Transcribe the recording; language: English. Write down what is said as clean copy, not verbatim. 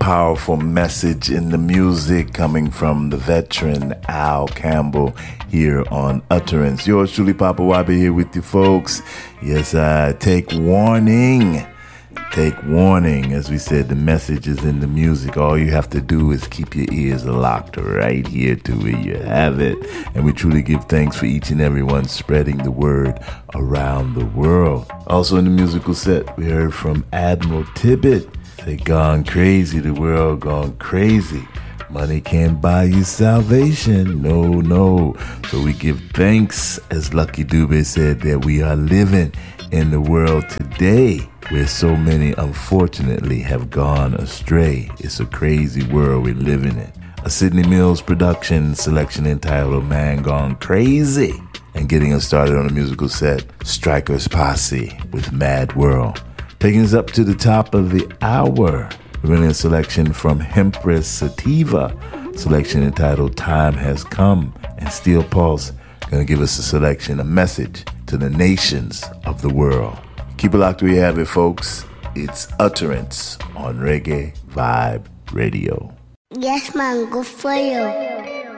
powerful message in the music coming from the veteran Al Campbell here on Utterance. Yours truly, Papa Wabi, here with you folks. Yes, take warning. Take warning. As we said, the message is in the music. All you have to do is keep your ears locked right here to where you have it. And we truly give thanks for each and every one spreading the word around the world. Also in the musical set, we heard from Admiral Tibbet. They gone crazy, the world gone crazy. Money can't buy you salvation, no. So we give thanks, as Lucky Dube said, that we are living in the world today where so many unfortunately have gone astray. It's a crazy world we're living in. A Sidney Mills production selection entitled Man Gone Crazy. And getting us started on the musical set, Strikers Posse with Mad World. Taking us up to the top of the hour, we're running a selection from Hempress Sativa, selection entitled Time Has Come. And Steel Pulse going to give us a selection, a message to the nations of the world. Keep it locked where you have it, folks. It's Utterance on Reggae Vibe Radio. Yes, man, good for you.